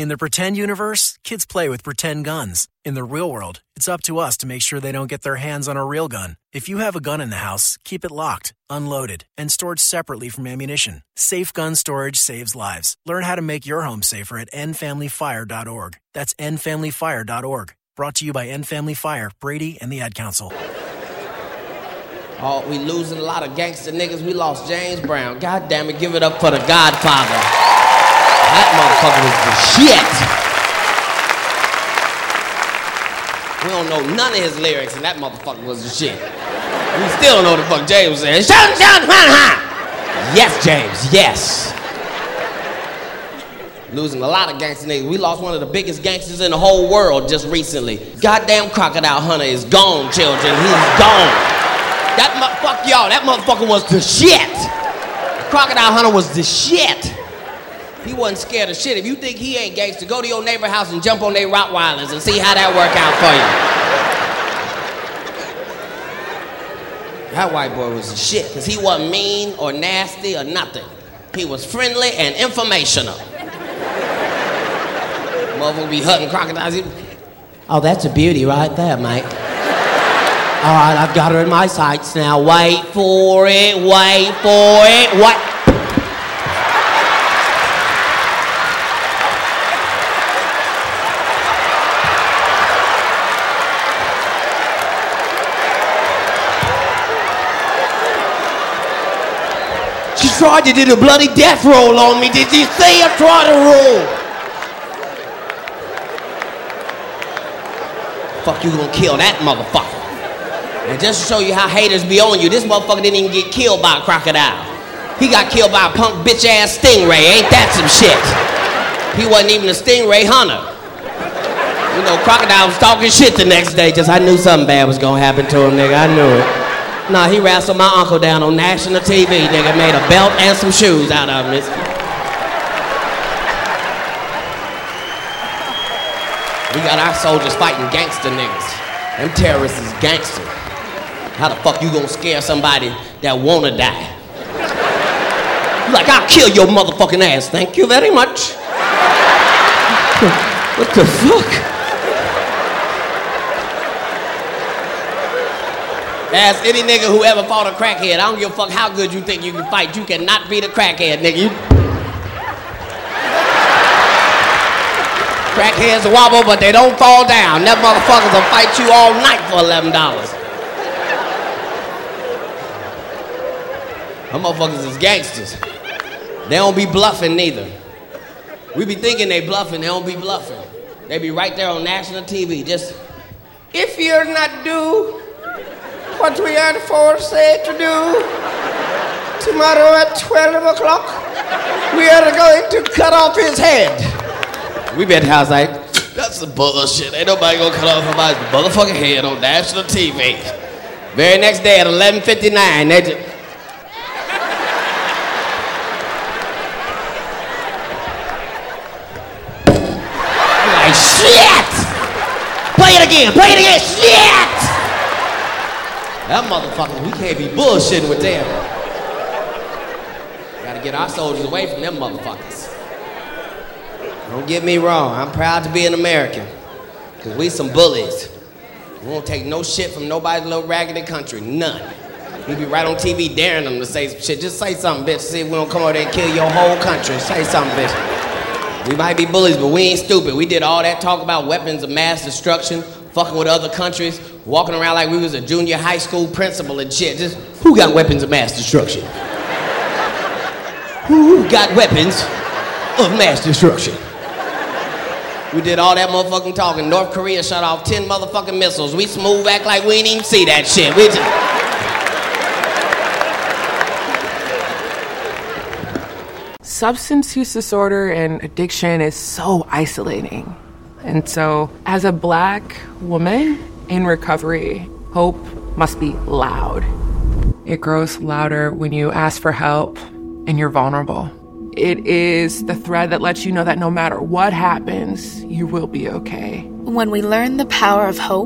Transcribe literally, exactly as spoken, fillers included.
In the pretend universe, kids play with pretend guns. In the real world, it's up to us to make sure they don't get their hands on a real gun. If you have a gun in the house, keep it locked, unloaded, and stored separately from ammunition. Safe gun storage saves lives. Learn how to make your home safer at end family fire dot org. That's end family fire dot org. Brought to you by End Family Fire, Brady, and the Ad Council. Oh, we losing a lot of gangster niggas. We lost James Brown. God damn it, give it up for the Godfather. That motherfucker was the shit. We don't know none of his lyrics, and that motherfucker was the shit. We still don't know what the fuck James said. Shout, shout, ha, ha. Yes, James, yes. Losing a lot of gangster niggas. We lost one of the biggest gangsters in the whole world just recently. Goddamn Crocodile Hunter is gone, children. He's gone. That motherfucker, y'all, that motherfucker was the shit. Crocodile Hunter was the shit. He wasn't scared of shit. If you think he ain't gangster, go to your neighbor house and jump on their Rottweilers and see how that work out for you. That white boy was the shit, because he wasn't mean or nasty or nothing. He was friendly and informational. Motherfucker be hunting crocodiles. Oh, that's a beauty right there, mate. All right, I've got her in my sights now. Wait for it, wait for it, wait. She tried to do the bloody death roll on me. Did you see her try to roll? Fuck, you gonna kill that motherfucker. And just to show you how haters be on you, this motherfucker didn't even get killed by a crocodile. He got killed by a punk bitch ass stingray. Ain't that some shit? He wasn't even a stingray hunter. You know, crocodile was talking shit the next day. Just I knew something bad was gonna happen to him, nigga. I knew it. Nah, he wrestled my uncle down on national T V, nigga. Made a belt and some shoes out of him. We got our soldiers fighting gangster niggas. Them terrorists is gangster. How the fuck you gonna scare somebody that wanna die? Like, I'll kill your motherfucking ass. Thank you very much. What the fuck? Ask any nigga who ever fought a crackhead. I don't give a fuck how good you think you can fight. You cannot beat a crackhead, nigga. You... Crackheads wobble, but they don't fall down. Them motherfuckers will fight you all night for eleven dollars. Them motherfuckers is gangsters. They don't be bluffing neither. We be thinking they bluffing, they don't be bluffing. They be right there on national T V, just, if you're not do what we are forced to do, tomorrow at twelve o'clock, we are going to cut off his head. We been to house like, that's some bullshit. Ain't nobody gonna cut off somebody's motherfucking head on national T V. Very next day at eleven fifty-nine, they just... like, shit! Play it again, play it again, shit! That motherfucker, we can't be bullshitting with them. Gotta get our soldiers away from them motherfuckers. Don't get me wrong, I'm proud to be an American, because we some bullies. We won't take no shit from nobody's little raggedy country, none. We be right on T V daring them to say some shit. Just say something, bitch, see if we don't come over there and kill your whole country. Say something, bitch. We might be bullies, but we ain't stupid. We did all that talk about weapons of mass destruction, fucking with other countries, walking around like we was a junior high school principal and shit. Just, who got weapons of mass destruction? Who got weapons of mass destruction? We did all that motherfucking talking. North Korea shot off ten motherfucking missiles. We smooth back like we ain't even see that shit. We just... Substance use disorder and addiction is so isolating. And so, as a Black woman in recovery, hope must be loud. It grows louder when you ask for help and you're vulnerable. It is the thread that lets you know that no matter what happens, you will be okay. When we learn the power of hope,